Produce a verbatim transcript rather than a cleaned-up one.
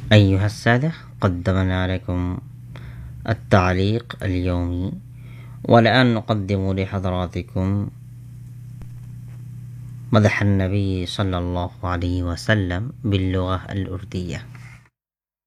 أيها السادة، قدمنا لكم التعليق اليومي، والآن نقدم لحضراتكم مدح النبي صلى الله عليه وسلم باللغة الأردية.